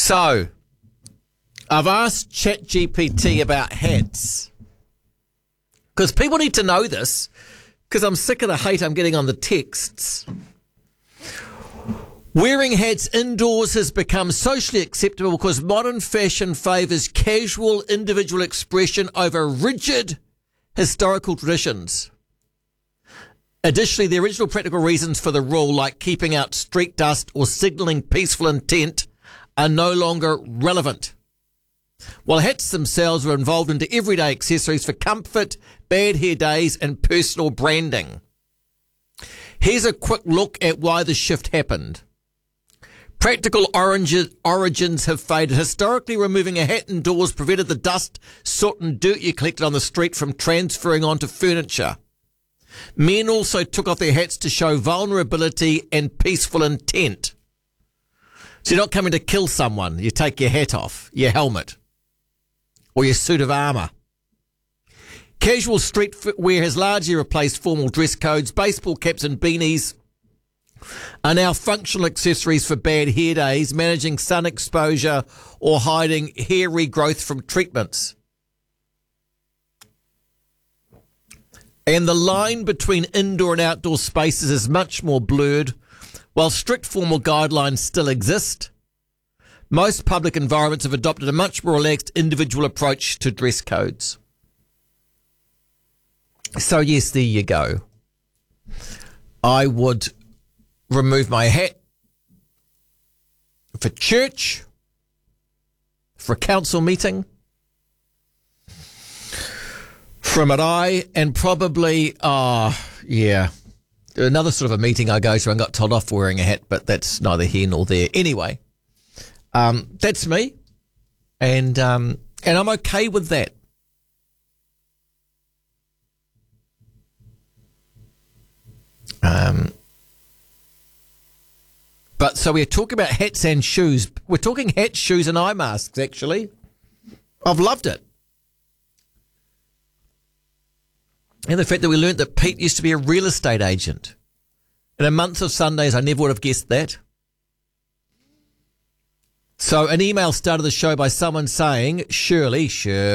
So, I've asked ChatGPT about hats. Because people need to know this, because I'm sick of the hate I'm getting on the texts. Wearing hats indoors has become socially acceptable because modern fashion favours casual individual expression over rigid historical traditions. Additionally, the original practical reasons for the rule, like keeping out street dust or signalling peaceful intent, are no longer relevant. While hats themselves were involved into everyday accessories for comfort, bad hair days and personal branding. Here's a quick look at why the shift happened. Practical origins have faded. Historically, removing a hat indoors prevented the dust, soot and dirt you collected on the street from transferring onto furniture. Men also took off their hats to show vulnerability and peaceful intent. So you're not coming to kill someone. You take your hat off, your helmet, or your suit of armour. Casual street footwear has largely replaced formal dress codes. Baseball caps and beanies are now functional accessories for bad hair days, managing sun exposure or hiding hair regrowth from treatments. And the line between indoor and outdoor spaces is much more blurred. While strict formal guidelines still exist, most public environments have adopted a much more relaxed individual approach to dress codes. So yes, there you go. I would remove my hat for church, for a council meeting, for a marae, and probably, another sort of a meeting I go to and got told off for wearing a hat, but that's neither here nor there. Anyway, that's me, and I'm okay with that. But so we're talking about hats and shoes. We're talking hats, shoes and eye masks, actually. I've loved it. And the fact that we learnt that Pete used to be a real estate agent. In a month of Sundays, I never would have guessed that. So an email started the show by someone saying, Shirley,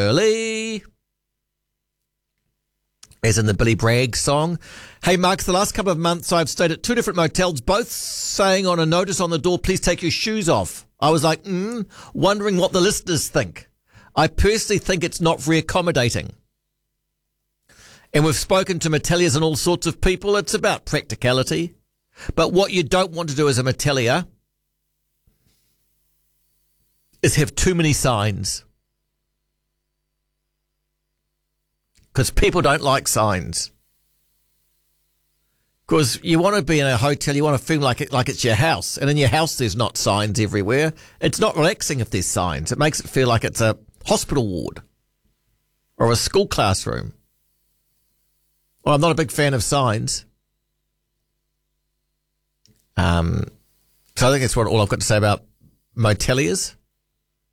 as in the Billy Bragg song. Hey, Mark, the last couple of months I've stayed at two different motels, both saying on a notice on the door, please take your shoes off. I was like, wondering what the listeners think. I personally think it's not very accommodating. And we've spoken to moteliers and all sorts of people. It's about practicality. But what you don't want to do as a motelier is have too many signs. Because people don't like signs. Because you want to be in a hotel, you want to feel like it's your house. And in your house, there's not signs everywhere. It's not relaxing if there's signs. It makes it feel like it's a hospital ward or a school classroom. Well, I'm not a big fan of signs. So I think that's all I've got to say about moteliers.